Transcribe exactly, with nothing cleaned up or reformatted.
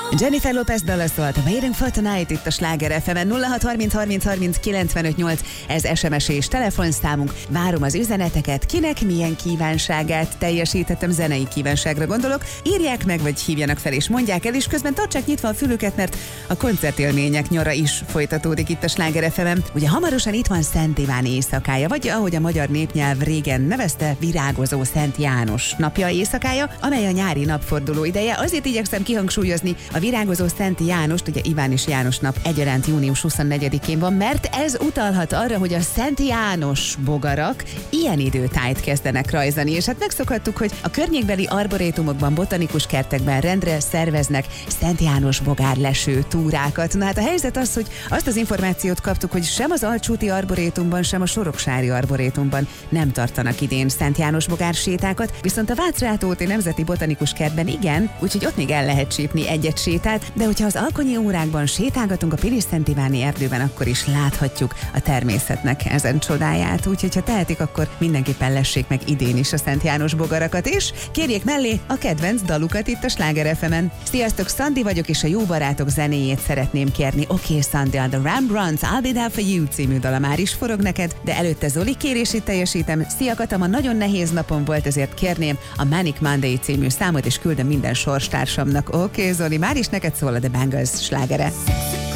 Jennifer Lopez dala szólt, Waiting for Tonight itt a Sláger ef emen. Nulla hat harminc harminc harminc kilencvenöt nyolc, ez es em es és telefonszámunk. Várom az üzeneteket, kinek milyen kívánságát teljesítettem, zenei kívánságra gondolok. Írják meg, vagy hívjanak fel és mondják el, és közben tartsák nyitva a fülüket, mert a koncertélmények nyara is folytatódik itt a Sláger ef emen. Ugye hamarosan itt van Szent Iván éjszakája, vagy ahogy a magyar népnyelv régen nevezte, virágozó Szent János napja éjszakája, amely a nyári napforduló ideje. Azért igyekszem kihangsúlyozni a virágozó Szent Jánost, ugye Iván és János nap egyaránt június huszonnegyedikén van, mert ez utalhat arra, hogy a Szent János bogarak ilyen időtájt kezdenek rajzani, és hát megszokhattuk, hogy a környékbeli arborétumokban, botanikus kertekben rendre szerveznek Szent János bogár leső túrákat. Na hát a helyzet az, hogy azt az információt kaptuk, hogy sem az Alcsúti arborétumban, sem a Soroksári arborétumban nem tartanak idén Szent János bogár sétákat, viszont a Vácz-Rátóti Nemzeti Botanikus Kertben igen, úgyhogy ott még el lehet csípni egy-egy sétát, de hogyha az alkonyi órákban sétálgatunk a Pilis-Szent Iváni erdőben, akkor is láthatjuk a természetnek ezen csodáját. Úgyhogy ha tehetik, akkor mindenképpen lessék meg idén is a Szent János bogarakat, és kérjék mellé a kedvenc dalukat itt a Sláger ef emen. Sziasztok, Szandi vagyok, és a Jó Barátok zenéjét szeretném kérni. Oké, okay, Szandi, a The Rembrandts I'll Be There For You című dala már is forog neked, de előtte Zoli kérését teljesítem. Szia Kata, ma nagyon nehéz napom volt, ezért kérném a Manic Monday című számot, és küldöm minden sorstársamnak. Oké, okay, Zoli, már is neked szól a The Bangles slágere.